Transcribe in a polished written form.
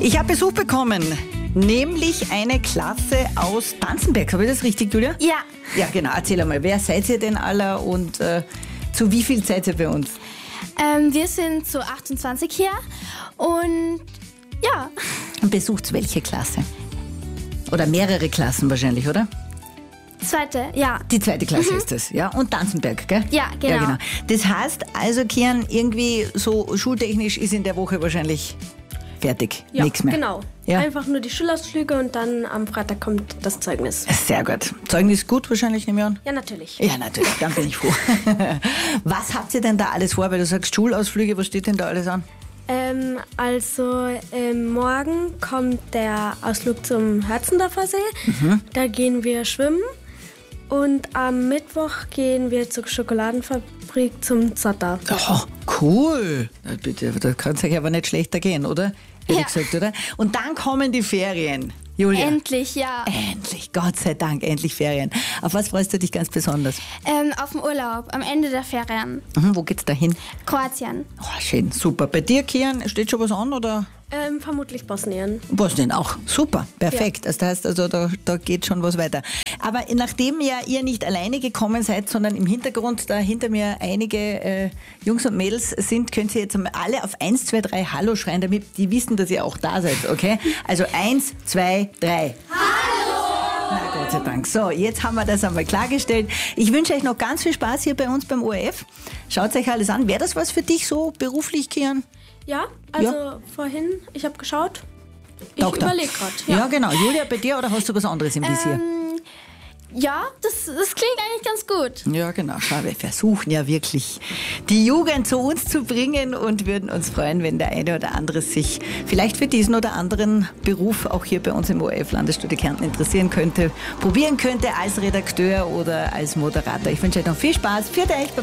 Ich habe Besuch bekommen, nämlich eine Klasse aus Tanzenberg. Habe ich das richtig, Julia? Ja. Ja, genau. Erzähl einmal, wer seid ihr denn alle und zu wie viel seid ihr bei uns? Wir sind zu 28 hier und ja. Und besucht welche Klasse? Oder mehrere Klassen wahrscheinlich, oder? Zweite, ja. Die zweite Klasse ist das, ja? Und Tanzenberg, gell? Ja, genau. Das heißt also, Kian, irgendwie so schultechnisch ist in der Woche wahrscheinlich fertig, Ja, nichts mehr. genau. Ja. Einfach nur die Schulausflüge und dann am Freitag kommt das Zeugnis. Sehr gut. Zeugnis gut wahrscheinlich, nehme ich an? Ja, natürlich. Ja, natürlich, dann bin ich froh. Was habt ihr denn da alles vor? Weil du sagst Schulausflüge, was steht denn da alles an? Morgen kommt der Ausflug zum Herzendorfer See. Da gehen wir schwimmen. Und am Mittwoch gehen wir zur Schokoladenfabrik zum Zotter. Oh, cool. Na bitte, da kann es euch aber nicht schlechter gehen, oder? Hätte ich Ja. gesagt, oder? Und dann kommen die Ferien. Julia. Endlich, ja. Endlich, Gott sei Dank, endlich Ferien. Auf was freust du dich ganz besonders? Auf dem Urlaub, am Ende der Ferien. Wo geht's da hin? Kroatien. Oh, schön, super. Bei dir, Kian, steht schon was an, oder? Vermutlich Bosnien. Bosnien auch. Super, perfekt. Das heißt, also da geht schon was weiter. Aber nachdem ja ihr nicht alleine gekommen seid, sondern im Hintergrund da hinter mir einige Jungs und Mädels sind, könnt ihr jetzt mal alle auf 1, 2, 3 Hallo schreien, damit die wissen, dass ihr auch da seid, okay? Also 1, 2, 3. Na, Gott sei Dank. So, jetzt haben wir das einmal klargestellt. Ich wünsche euch noch ganz viel Spaß hier bei uns beim ORF. Schaut euch alles an. Wäre das was für dich so beruflich, Kian? Ja, also vorhin, ich habe geschaut. Ich Doktor. überlege gerade. Ja, genau. Julia, bei dir oder hast du was anderes im Visier? Ja, das klingt eigentlich ganz gut. Ja, genau. Schau, wir versuchen ja wirklich, die Jugend zu uns zu bringen und würden uns freuen, wenn der eine oder andere sich vielleicht für diesen oder anderen Beruf auch hier bei uns im ORF Landesstudio Kärnten interessieren könnte, probieren könnte als Redakteur oder als Moderator. Ich wünsche euch noch viel Spaß. Für euch.